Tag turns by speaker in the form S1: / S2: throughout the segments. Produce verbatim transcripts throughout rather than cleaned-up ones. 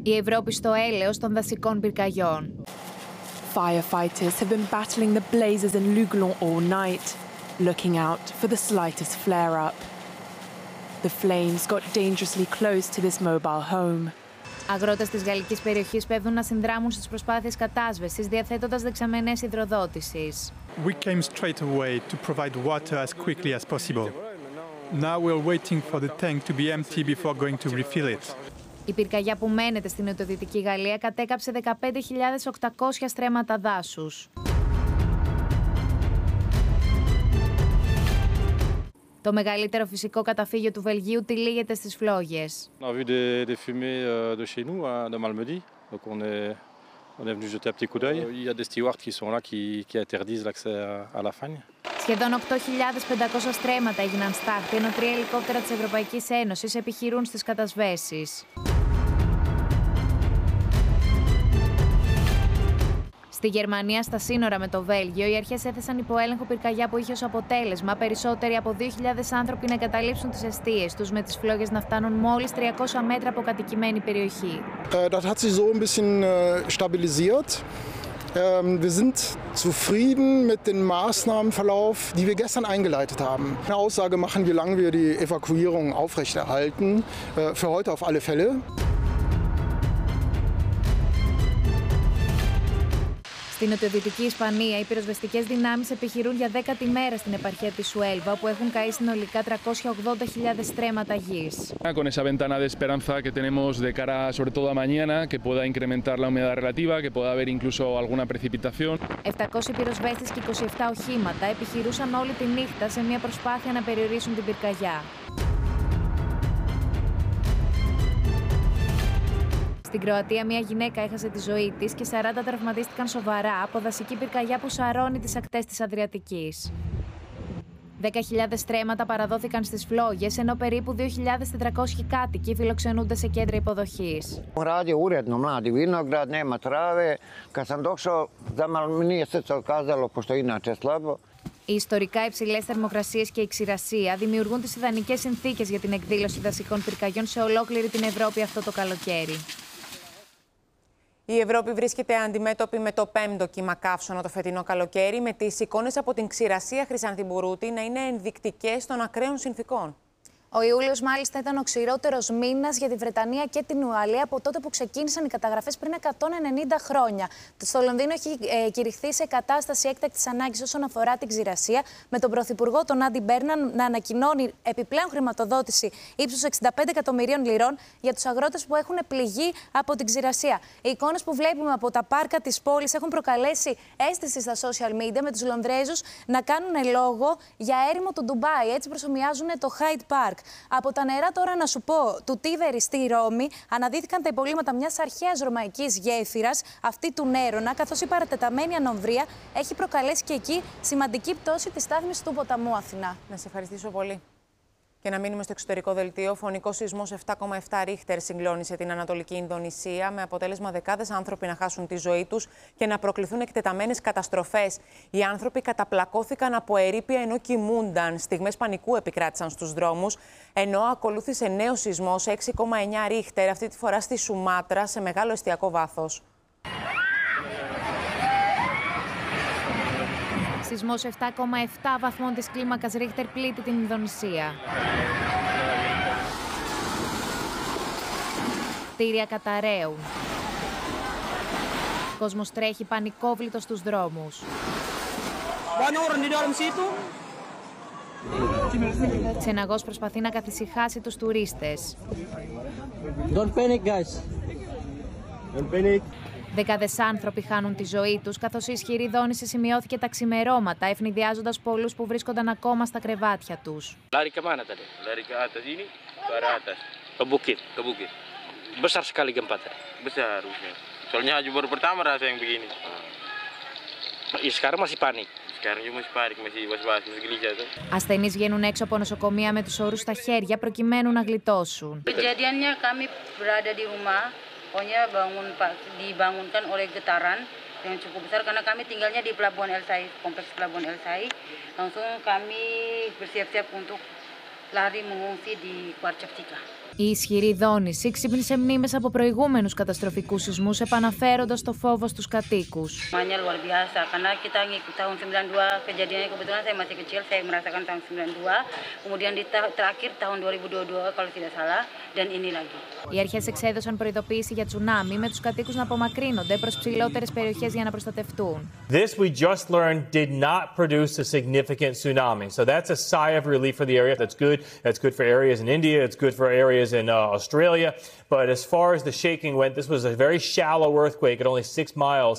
S1: Η Ευρώπη στο έλεος των δασικών πυρκαγιών.
S2: Firefighters have been battling the blazes in Luglon all night, looking out for the slightest flare-up. The flames got dangerously close to this mobile home.
S1: Αγρότες της γαλλικής περιοχής πέφτουν να συνδράμουν στις προσπάθειες κατάσβεσης, διαθέτοντας δεξαμενές υδροδότησης.
S3: We came straight away to provide water as quickly as possible. Now we're waiting for the tank to be empty before going to refill it.
S1: Η πυρκαγιά που μένεται στην νοτιοδυτική Γαλλία κατέκαψε δεκαπέντε χιλιάδες οκτακόσια στρέμματα δάσους. Το μεγαλύτερο φυσικό καταφύγιο του Βελγίου τυλίγεται στις φλόγες.
S4: On a vu des, des fumées de chez nous, de Malmedy. Donc on est, on est venu jeter un petit coup d'œil. Il y a des stewards qui sont là qui, qui interdisent l'accès à la fagne.
S1: Σχεδόν οκτώ χιλιάδες πεντακόσια στρέμματα έγιναν στάχτη, ενώ τρία ελικόπτερα της Ευρωπαϊκής Ένωσης επιχειρούν στις κατασβέσεις. Στη Γερμανία, στα σύνορα με το Βέλγιο, οι αρχές έθεσαν υπό έλεγχο πυρκαγιά που είχε ως αποτέλεσμα περισσότεροι από δύο χιλιάδες άνθρωποι να εγκαταλείψουν τις εστίες τους, με τις φλόγες να φτάνουν μόλις τριακόσια μέτρα από κατοικημένη περιοχή.
S5: Das hat sich so ein bisschen stabilisiert. Wir sind zufrieden mit dem Maßnahmenverlauf, die wir gestern eingeleitet haben. Eine Aussage machen, wie lange wir die Evakuierung aufrechterhalten. Für heute auf alle Fälle.
S1: Στην νοτιοδυτική Ισπανία, οι πυροσβεστικές δυνάμεις επιχειρούν για δέκατη μέρα στην επαρχία της Σουέλβα, όπου έχουν καεί συνολικά τριακόσια ογδόντα χιλιάδες στρέμματα γης.
S6: Con esa ventana de esperanza que tenemos de cara sobre todo a mañana, que pueda incrementar la humedad relativa, que pueda haber incluso alguna precipitación.
S1: επτακόσιοι πυροσβέστες και είκοσι επτά οχήματα επιχειρούσαν όλη τη νύχτα σε μια προσπάθεια να περιορίσουν την πυρκαγιά. Στην Κροατία, μια γυναίκα έχασε τη ζωή της και σαράντα τραυματίστηκαν σοβαρά από δασική πυρκαγιά που σαρώνει τις ακτές της Αδριατικής. δέκα χιλιάδες στρέμματα παραδόθηκαν στις φλόγες, ενώ περίπου δύο χιλιάδες τετρακόσιοι κάτοικοι φιλοξενούνται σε κέντρα υποδοχής.
S7: Radio uredno Mladi Vinograd, nema trave. Kad sam došao, za malo mi nije srce otkazalo, pošto je inače slabo.
S1: Οι ιστορικά υψηλές θερμοκρασίες και η ξηρασία δημιουργούν τις ιδανικές συνθήκες για την εκδήλωση δασικών πυρκαγιών σε ολόκληρη την Ευρώπη αυτό το καλοκαίρι.
S8: Η Ευρώπη βρίσκεται αντιμέτωπη με το πέμπτο κύμα καύσωνα το φετινό καλοκαίρι, με τις εικόνες από την ξηρασία Χρυσάνθη Μπουρούτη να είναι ενδεικτικές των ακραίων συνθήκων.
S1: Ο Ιούλιος, μάλιστα, ήταν ο ξηρότερος μήνας για τη Βρετανία και την Ουαλία από τότε που ξεκίνησαν οι καταγραφές πριν εκατόν ενενήντα χρόνια. Στο Λονδίνο έχει ε, κηρυχθεί σε κατάσταση έκτακτης ανάγκης όσον αφορά την ξηρασία, με τον Πρωθυπουργό, τον Άντι Μπέρναν, να ανακοινώνει επιπλέον χρηματοδότηση ύψους εξήντα πέντε εκατομμυρίων λιρών για τους αγρότες που έχουν πληγεί από την ξηρασία. Οι εικόνες που βλέπουμε από τα πάρκα της πόλης έχουν προκαλέσει αίσθηση στα social media, με τους Λονδρέζους να κάνουν λόγο για έρημο του Ντουμπάι. Έτσι προσομοιάζουν το Hyde Park. Από τα νερά τώρα να σου πω του Τίβερη στη Ρώμη αναδύθηκαν τα υπολείμματα μιας αρχαίας ρωμαϊκής γέφυρας, αυτή του Νέρονα, καθώς η παρατεταμένη ανομβρία έχει προκαλέσει και εκεί σημαντική πτώση της στάθμης του ποταμού Αθηνά.
S8: Να σε ευχαριστήσω πολύ. Και να μείνουμε στο εξωτερικό δελτίο. Φωνικός σεισμός επτά κόμμα επτά ρίχτερ συγκλώνησε την Ανατολική Ινδονησία, με αποτέλεσμα δεκάδες άνθρωποι να χάσουν τη ζωή τους και να προκληθούν εκτεταμένες καταστροφές. Οι άνθρωποι καταπλακώθηκαν από ερείπια ενώ κοιμούνταν. Στιγμές πανικού επικράτησαν στους δρόμους, ενώ ακολούθησε νέο σεισμός έξι κόμμα εννιά ρίχτερ, αυτή τη φορά στη Σουμάτρα, σε μεγάλο εστιακό βάθος.
S1: Σεισμός επτά κόμμα επτά βαθμών της κλίμακας Ρίχτερ πλήττει την Ινδονησία. Κτίρια καταραίουν. Ο κόσμος τρέχει πανικόβλητος στους δρόμους. Ξεναγός προσπαθεί να καθησυχάσει τους τουρίστες.
S9: Don't panic, guys. Don't panic.
S1: Δεκάδες άνθρωποι χάνουν τη ζωή τους, καθώς η ισχυρή δόνηση σημειώθηκε τα ξημερώματα, ευνηδιάζοντας πολλούς που βρίσκονταν ακόμα στα κρεβάτια τους.
S10: Lari kemana tadi? Lari ke atas ini, ke arah atas. Ke bukit. Ke bukit. Besar sekali gempa tadi. Besar. Soalnya baru pertama rasa yang begini. Ya, sekarang masih panik. Sekarang juga masih panik, masih was-was, masih gelisah tuh.
S1: Ασθενείς βγαίνουν έξω από νοσοκομεία με τους όρους στα χέρια προκειμένου να γλιτώσουν.
S11: Kejadiannya kami berada di rumah. Pokoknya bangun dibangunkan oleh getaran yang cukup besar karena kami tinggalnya di Pelabuhan El Sai, kompleks Pelabuhan El Sai. Langsung kami bersiap-siap untuk lari mengungsi di Quarcaptika.
S1: Η ισχυρή δόνηση ξύπνησε μνήμες από προηγούμενους καταστροφικούς σεισμούς, επαναφέροντας το φόβο στους κατοίκους.
S11: Semuanya luar biasa karena kita ngikut tahun sembilan puluh dua kejadiannya, kebetulan saya masih kecil, saya merasakan tahun sembilan puluh dua, kemudian di ta- terakhir tahun dua ribu dua puluh dua kalau tidak salah, dan ini lagi.
S1: Οι αρχές εξέδωσαν προειδοποίηση για τσουνάμι με τους κατοίκους να απομακρύνονται προς ψηλότερες περιοχές για να προστατευτούν.
S12: This we just learned did not produce a significant tsunami. So that's a sigh of relief for the area. That's good. That's good for areas in India. It's good for areas in uh, Australia. But as far as the shaking went, this was a very shallow earthquake at only six miles.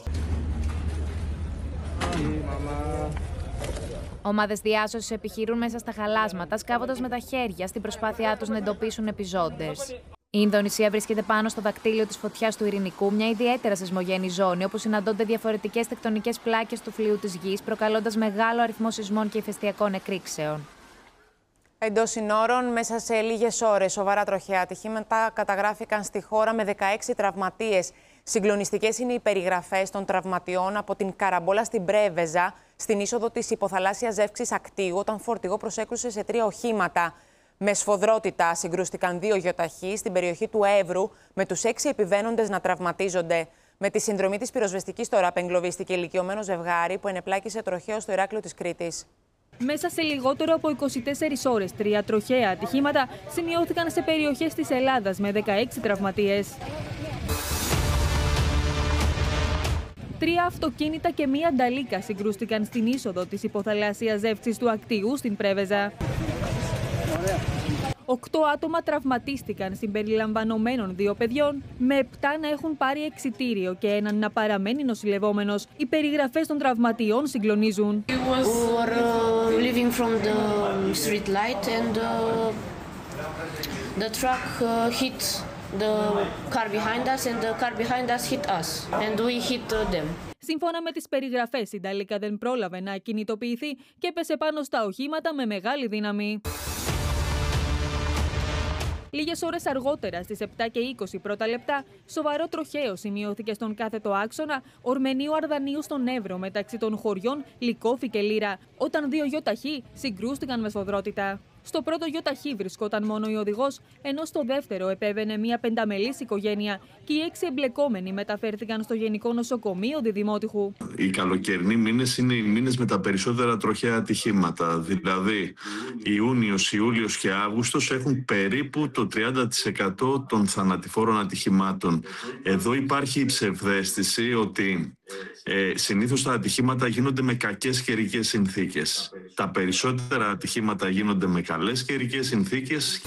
S1: Ομάδες διάσωσης επιχειρούν μέσα στα χαλάσματα, σκάβοντας με τα χέρια στην προσπάθειά τους να εντοπίσουν επιζώντες. Η Ινδονησία βρίσκεται πάνω στο δακτύλιο της φωτιάς του Ειρηνικού, μια ιδιαίτερα σεισμογενή ζώνη, όπου συναντώνται διαφορετικές τεκτονικές πλάκες του φλοιού της γης, προκαλώντας μεγάλο αριθμό σεισμών και ηφαιστειακών εκρήξεων.
S8: Εντός συνόρων, μέσα σε λίγες ώρες, σοβαρά τροχαία ατυχήματα καταγράφηκαν στη χώρα με δεκαέξι τραυματίες. Συγκλονιστικές είναι οι περιγραφές των τραυματιών από την Καραμπόλα στην Πρέβεζα, στην είσοδο της υποθαλάσσιας ζεύξης Ακτίου, όταν φορτηγό προσέκρουσε σε τρία οχήματα. Με σφοδρότητα συγκρούστηκαν δύο γεωταχή στην περιοχή του Εύρου, με τους έξι επιβαίνοντες να τραυματίζονται. Με τη συνδρομή της πυροσβεστικής τώρα απεγκλωβίστηκε ηλικιωμένο ζευγάρι που ενεπλάκησε τροχαίο στο Ηράκλειο της Κρήτης.
S13: Μέσα σε λιγότερο από είκοσι τέσσερις ώρες, τρία τροχαία ατυχήματα σημειώθηκαν σε περιοχές της Ελλάδας με δεκαέξι τραυματίες. Τρία αυτοκίνητα και μία νταλίκα συγκρούστηκαν στην είσοδο της υποθαλάσσιας ζεύξης του Ακτίου στην Πρέβεζα. Οκτώ άτομα τραυματίστηκαν συμπεριλαμβανομένων δύο παιδιών, με επτά να έχουν πάρει εξιτήριο και έναν να παραμένει νοσηλευόμενος. Οι περιγραφές των τραυματιών συγκλονίζουν.
S14: We were uh, living from the street light and uh, the truck uh, hit the car behind us and the car behind us hit us and we hit uh, them.
S13: Σύμφωνα με τις περιγραφές, η νταλίκα δεν πρόλαβε να κινητοποιηθεί και έπεσε πάνω στα οχήματα με μεγάλη δύναμη. Λίγες ώρες αργότερα, στις επτά και είκοσι πρώτα λεπτά, σοβαρό τροχαίο σημειώθηκε στον κάθετο άξονα Ορμενίου Αρδανίου στον Εύρο, μεταξύ των χωριών Λυκόφη και Λύρα, όταν δύο γιοταχή συγκρούστηκαν με σφοδρότητα. Στο πρώτο γιοταχή βρισκόταν μόνο ο οδηγός, ενώ στο δεύτερο επέβαινε μια πενταμελής οικογένεια και οι έξι εμπλεκόμενοι μεταφέρθηκαν στο Γενικό Νοσοκομείο Διδημότυχου.
S15: Οι καλοκαιρινοί μήνες είναι οι μήνες με τα περισσότερα τροχαία ατυχήματα. Δηλαδή, Ιούνιος, Ιούλιος και Αύγουστος έχουν περίπου το τριάντα τοις εκατό των θανατηφόρων ατυχημάτων. Εδώ υπάρχει η ψευδαίσθηση ότι Ε, συνήθως τα ατυχήματα γίνονται με κακές καιρικές συνθήκες. Τα περισσότερα ατυχήματα γίνονται με καλές καιρικές συνθήκες.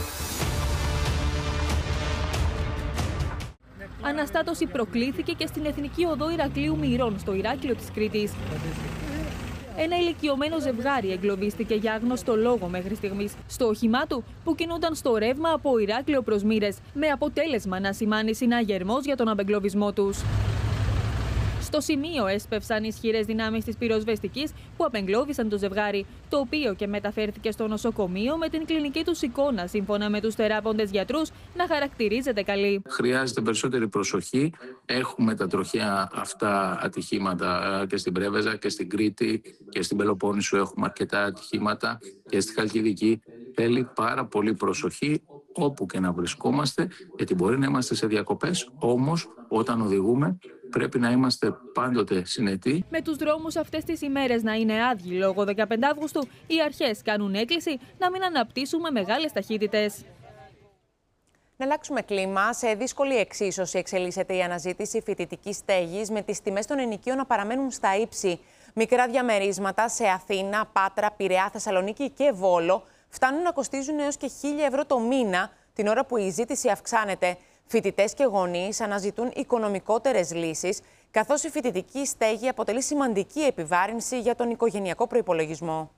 S13: Αναστάτωση προκλήθηκε και στην Εθνική Οδό Ηρακλείου Μυρών, στο Ηράκλειο της Κρήτης. Ένα ηλικιωμένο ζευγάρι εγκλωβίστηκε για άγνωστο λόγο μέχρι στιγμής στο όχημά του που κινούνταν στο ρεύμα από Ηράκλειο προς Μύρες, με αποτέλεσμα να σημάνει συναγερμός για τον απεγκλωβισμό τους. Στο σημείο έσπευσαν ισχυρές δυνάμεις της πυροσβεστικής που απεγκλώβησαν το ζευγάρι, το οποίο και μεταφέρθηκε στο νοσοκομείο με την κλινική του εικόνα, σύμφωνα με τους θεράποντες γιατρούς, να χαρακτηρίζεται καλή.
S16: Χρειάζεται περισσότερη προσοχή. Έχουμε τα τροχαία αυτά ατυχήματα και στην Πρέβεζα και στην Κρήτη και στην Πελοπόννησο έχουμε αρκετά ατυχήματα και στη Χαλκιδική. Θέλει πάρα πολύ προσοχή όπου και να βρισκόμαστε, γιατί μπορεί να είμαστε σε διακοπές, όμως όταν οδηγούμε πρέπει να είμαστε πάντοτε συνετοί.
S13: Με τους δρόμους αυτές τις ημέρες να είναι άδειοι λόγω δεκαπέντε Αυγούστου, οι αρχές κάνουν έκκληση να μην αναπτύσσουμε μεγάλες ταχύτητες.
S8: Να αλλάξουμε κλίμα. Σε δύσκολη εξίσωση εξελίσσεται η αναζήτηση φοιτητικής στέγης, με τις τιμές των ενοικίων να παραμένουν στα ύψη. Μικρά διαμερίσματα σε Αθήνα, Πάτρα, Πειραιά, Θεσσαλονίκη και Βόλο φτάνουν να κοστίζουν έως και χίλια ευρώ το μήνα, την ώρα που η ζήτηση αυξάνεται. Φοιτητές και γονείς αναζητούν οικονομικότερες λύσεις, καθώς η φοιτητική στέγη αποτελεί σημαντική επιβάρυνση για τον οικογενειακό προϋπολογισμό.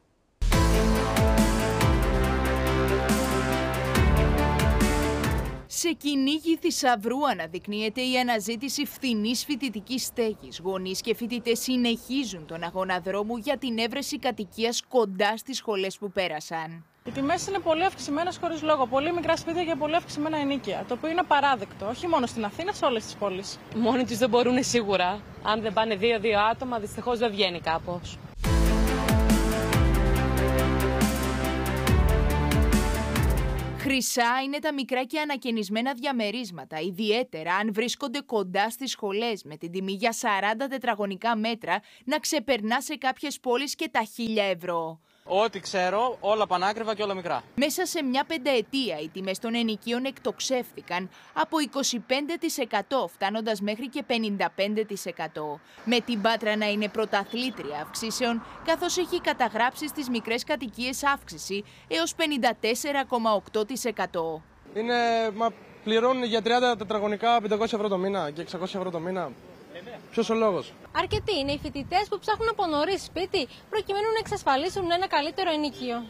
S17: Σε κυνήγι θησαυρού αναδεικνύεται η αναζήτηση φθηνής φοιτητικής στέγης. Γονείς και φοιτητές συνεχίζουν τον αγώνα δρόμου για την έβρεση κατοικίας κοντά στις σχολές που πέρασαν.
S18: Οι τιμές είναι πολύ αυξημένες χωρίς λόγο. Πολύ μικρά σπίτια και πολύ αυξημένα ενοίκια. Το οποίο είναι απαράδεκτο, όχι μόνο στην Αθήνα, σε όλες τις πόλεις.
S19: Μόνοι τους δεν μπορούν σίγουρα. Αν δεν πάνε δύο-δύο άτομα, δυστυχώς δεν βγαίνει κάπως.
S17: Χρυσά είναι τα μικρά και ανακαινισμένα διαμερίσματα, ιδιαίτερα αν βρίσκονται κοντά στις σχολές, με την τιμή για σαράντα τετραγωνικά μέτρα να ξεπερνά σε κάποιες πόλεις και τα χίλια ευρώ.
S9: Ό,τι ξέρω, όλα πανάκριβα και όλα μικρά.
S17: Μέσα σε μια πενταετία οι τιμές των ενοικίων εκτοξεύτηκαν από είκοσι πέντε τοις εκατό φτάνοντας μέχρι και πενήντα πέντε τοις εκατό. Με την Πάτρα να είναι πρωταθλήτρια αυξήσεων, καθώς έχει καταγράψει στις μικρές κατοικίες αύξηση έως πενήντα τέσσερα κόμμα οκτώ τοις εκατό.
S9: Είναι, μα πληρώνουν για τριάντα τετραγωνικά πεντακόσια ευρώ το μήνα και εξακόσια ευρώ το μήνα. Ποιος ο λόγος?
S20: Αρκετοί είναι οι φοιτητές που ψάχνουν από νωρίς σπίτι προκειμένου να εξασφαλίσουν ένα καλύτερο ενοίκιο.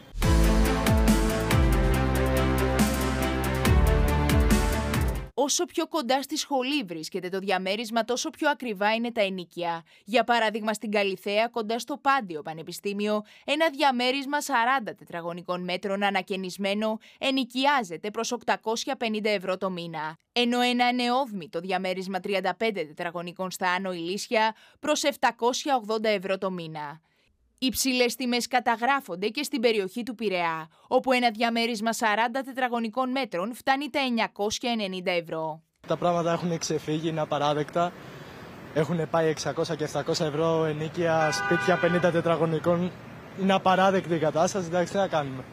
S17: Όσο πιο κοντά στη σχολή βρίσκεται το διαμέρισμα, τόσο πιο ακριβά είναι τα ενοίκια. Για παράδειγμα, στην Καλιθέα, κοντά στο Πάντιο Πανεπιστήμιο, ένα διαμέρισμα σαράντα τετραγωνικών μέτρων ανακαινισμένο ενοικιάζεται προς οκτακόσια πενήντα ευρώ το μήνα. Ενώ ένα νεόβμητο διαμέρισμα τριάντα πέντε τετραγωνικών στα Άνω Ηλίσια προς επτακόσια ογδόντα ευρώ το μήνα. Οι υψηλές τιμές καταγράφονται και στην περιοχή του Πειραιά, όπου ένα διαμέρισμα σαράντα τετραγωνικών μέτρων φτάνει τα εννιακόσια ενενήντα ευρώ.
S21: Τα πράγματα έχουν ξεφύγει, είναι απαράδεκτα. Έχουν πάει εξακόσια και επτακόσια ευρώ ενοίκια, σπίτια πενήντα τετραγωνικών. Είναι απαράδεκτη η κατάσταση, εντάξει, τι να κάνουμε.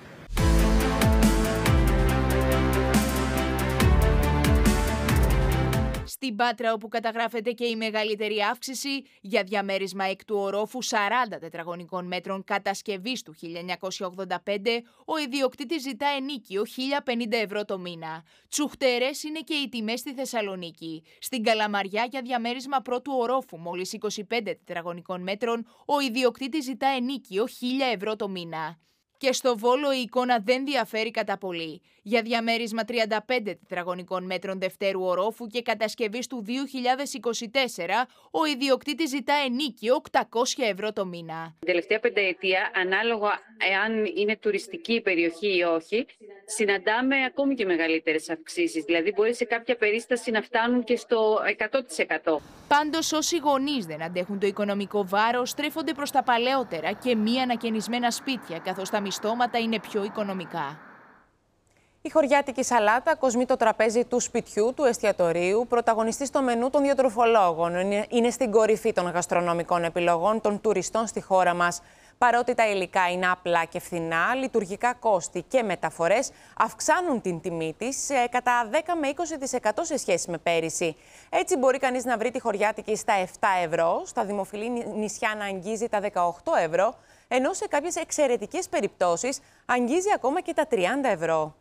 S17: Στην Πάτρα, όπου καταγράφεται και η μεγαλύτερη αύξηση, για διαμέρισμα εκ του ορόφου σαράντα τετραγωνικών μέτρων κατασκευής του χίλια εννιακόσια ογδόντα πέντε, ο ιδιοκτήτης ζητά ενοίκιο χίλια πενήντα ευρώ το μήνα. Τσουχτερές είναι και οι τιμές στη Θεσσαλονίκη. Στην Καλαμαριά, για διαμέρισμα πρώτου ορόφου μόλις είκοσι πέντε τετραγωνικών μέτρων, ο ιδιοκτήτης ζητά ενοίκιο χίλια ευρώ το μήνα. Και στο Βόλο η εικόνα δεν διαφέρει κατά πολύ. Για διαμέρισμα τριάντα πέντε τετραγωνικών μέτρων δευτέρου ορόφου και κατασκευής του δύο χιλιάδες είκοσι τέσσερα, ο ιδιοκτήτης ζητά ενοίκιο οκτακόσια ευρώ το μήνα.
S22: Την τελευταία πενταετία, ανάλογα εάν είναι τουριστική η περιοχή ή όχι, συναντάμε ακόμη και μεγαλύτερες αυξήσεις. Δηλαδή μπορεί σε κάποια περίσταση να φτάνουν και στο εκατό τοις εκατό.
S17: Πάντως όσοι γονείς δεν αντέχουν το οικονομικό βάρος στρέφονται προς τα παλαιότερα και μη ανακαινισμένα σπίτια, καθώς τα μισθώματα είναι πιο οικονομικά.
S8: Η χωριάτικη σαλάτα κοσμεί το τραπέζι του σπιτιού, του εστιατορίου, πρωταγωνιστή στο μενού των διατροφολόγων. Είναι στην κορυφή των γαστρονομικών επιλογών των τουριστών στη χώρα μας. Παρότι τα υλικά είναι απλά και φθηνά, λειτουργικά κόστη και μεταφορές αυξάνουν την τιμή της κατά δέκα με είκοσι τοις εκατό σε σχέση με πέρυσι. Έτσι μπορεί κανείς να βρει τη χωριάτικη στα επτά ευρώ, στα δημοφιλή νησιά να αγγίζει τα δεκαοκτώ ευρώ, ενώ σε κάποιες εξαιρετικές περιπτώσεις αγγίζει ακόμα και τα τριάντα ευρώ.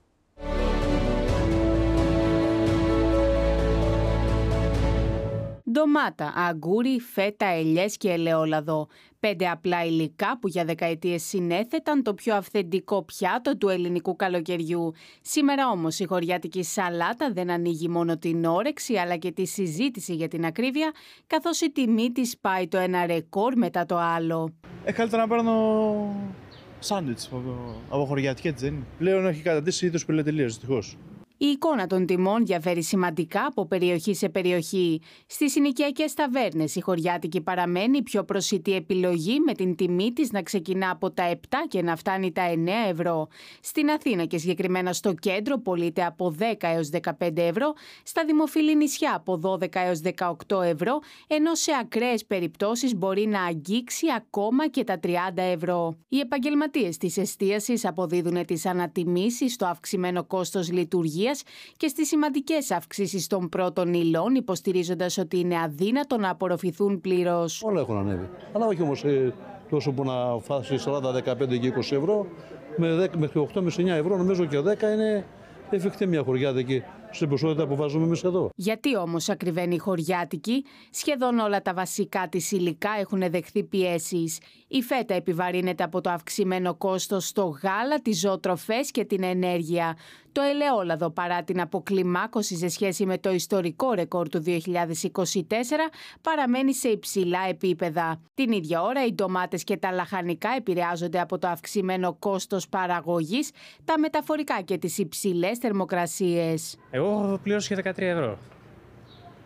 S23: Ντομάτα, αγκούρι, φέτα, ελιές και ελαιόλαδο. Πέντε απλά υλικά που για δεκαετίες συνέθεταν το πιο αυθεντικό πιάτο του ελληνικού καλοκαιριού. Σήμερα όμως η χωριάτικη σαλάτα δεν ανοίγει μόνο την όρεξη αλλά και τη συζήτηση για την ακρίβεια, καθώς η τιμή της πάει το ένα ρεκόρ μετά το άλλο.
S24: Ε, καλύτερα να παίρνω σάντουιτς από, από χωριάτικη, έτσι δεν είναι? Πλέον έχει καταντήσει είδος πελετελείας, δυστυχώς.
S23: Η εικόνα των τιμών διαφέρει σημαντικά από περιοχή σε περιοχή. Στις συνοικιακές ταβέρνες η χωριάτικη παραμένει η πιο προσιτή επιλογή, με την τιμή της να ξεκινά από τα επτά και να φτάνει τα εννέα ευρώ. Στην Αθήνα και συγκεκριμένα στο κέντρο πωλείται από δέκα έως δεκαπέντε ευρώ, στα δημοφιλή νησιά από δώδεκα έως δεκαοκτώ ευρώ, ενώ σε ακραίες περιπτώσεις μπορεί να αγγίξει ακόμα και τα τριάντα ευρώ. Οι επαγγελματίες της εστίασης αποδίδουν τις ανατιμήσεις στο αυξημένο κόστος λειτουργίας και στις σημαντικές αυξήσεις των πρώτων υλών, υποστηρίζοντας ότι είναι αδύνατο να απορροφηθούν πλήρως.
S24: Όλα έχουν ανέβει. Αλλά όχι όμως ε, τόσο που να φτάσει σαράντα, δεκαπέντε και είκοσι ευρώ, με οκτώ με εννέα ευρώ νομίζω και δέκα είναι εφικτή μια χωριάτικη στην ποσότητα που βάζουμε εμείς εδώ.
S23: Γιατί όμως ακριβένει η χωριάτικη? Σχεδόν όλα τα βασικά της υλικά έχουν δεχθεί πιέσεις. Η φέτα επιβαρύνεται από το αυξημένο κόστος στο γάλα, τις ζωοτροφές και την ενέργεια. Το ελαιόλαδο, παρά την αποκλιμάκωση σε σχέση με το ιστορικό ρεκόρ του δύο χιλιάδες είκοσι τέσσερα, παραμένει σε υψηλά επίπεδα. Την ίδια ώρα, οι ντομάτες και τα λαχανικά επηρεάζονται από το αυξημένο κόστος παραγωγής, τα μεταφορικά και τις υψηλές θερμοκρασίες.
S25: Εγώ έχω πληρώσει και δεκατρία ευρώ.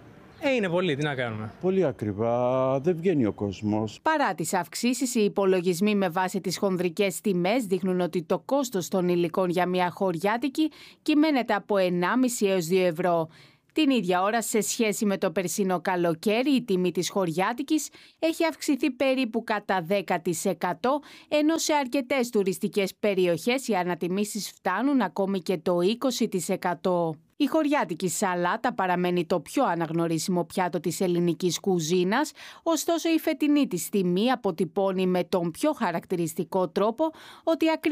S2: Ε, είναι πολύ, τι να κάνουμε.
S3: Πολύ ακριβά, δεν βγαίνει ο κόσμος.
S23: Παρά τις αυξήσεις, οι υπολογισμοί με βάση τις χονδρικές τιμές δείχνουν ότι το κόστος των υλικών για μια χωριάτικη κυμαίνεται από ενάμιση έως δύο ευρώ. Την ίδια ώρα, σε σχέση με το περσινό καλοκαίρι, η τιμή της χωριάτικης έχει αυξηθεί περίπου κατά δέκα τοις εκατό, ενώ σε αρκετές τουριστικές περιοχές οι ανατιμήσεις φτάνουν ακόμη και το είκοσι τοις εκατό. Η χωριάτικη σαλάτα παραμένει το πιο αναγνωρίσιμο πιάτο της ελληνικής κουζίνας, ωστόσο η φετινή της τιμή αποτυπώνει με τον πιο χαρακτηριστικό τρόπο ότι